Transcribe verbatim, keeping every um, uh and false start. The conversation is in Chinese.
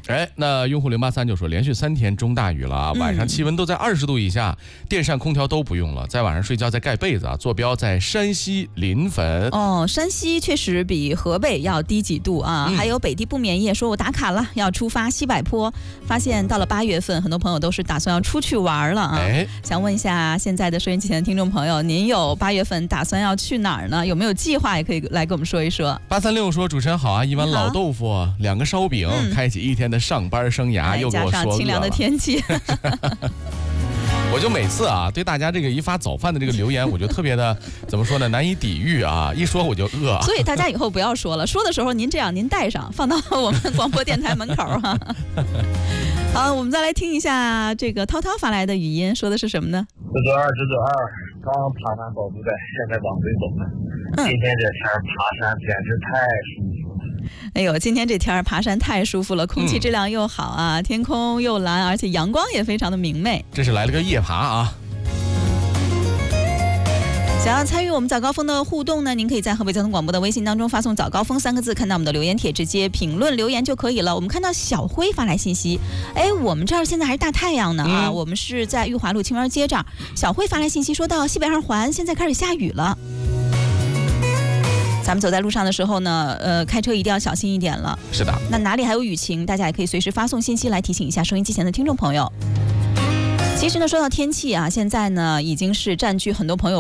哎，那用户零八三就说连续三天中大雨了啊，晚上气温都在二十度以下，电扇空调都不用了，在晚上睡觉再盖被子啊。坐标在山西临汾。 哦，山西确实比河北要低几度啊。嗯、还有北地不眠夜说，我打卡了，要出发西柏坡，发现到了八月份，很多朋友都是打算要出去玩了啊。哎，想问一下现在的收音机前的听众朋友，您有八月份打算要去哪儿呢？有没有计划？也可以来跟我们说一说。 八三六说，主持人好啊，一碗老豆腐，两个烧饼，嗯、开启一天的上班生涯，哎、又给我说加上清凉的天气。 我就每次啊，对大家这个一发早饭的这个留言，我就特别的怎么说呢，难以抵御啊！一说我就饿。 所以大家以后不要说了，说的时候您这样，您带上，放到我们广播电台门口哈、啊。好，我们再来听一下这个涛涛发来的语音，说的是什么呢？ 这周二，这周二刚爬完宝珠寨，现在往回走呢。嗯、今天这天爬山简直太舒服了。 哎呦，今天这天爬山太舒服了，空气质量又好啊，嗯、天空又蓝，而且阳光也非常的明媚。 这是来了个夜爬啊！ 想要参与我们早高峰的互动呢，您可以在河北交通广播的微信当中发送早高峰三个字，看到我们的留言帖，直接评论留言就可以了。我们看到小辉发来信息，哎，我们这儿现在还是大太阳呢啊，嗯、我们是在裕华路青园街这儿。小辉发来信息说到西北二环现在开始下雨了。咱们走在路上的时候呢，呃，开车一定要小心一点了。 是的。 那哪里还有雨情，大家也可以随时发送信息来提醒一下收音机前的听众朋友。其实呢，说到天气啊，现在呢已经是占据很多朋友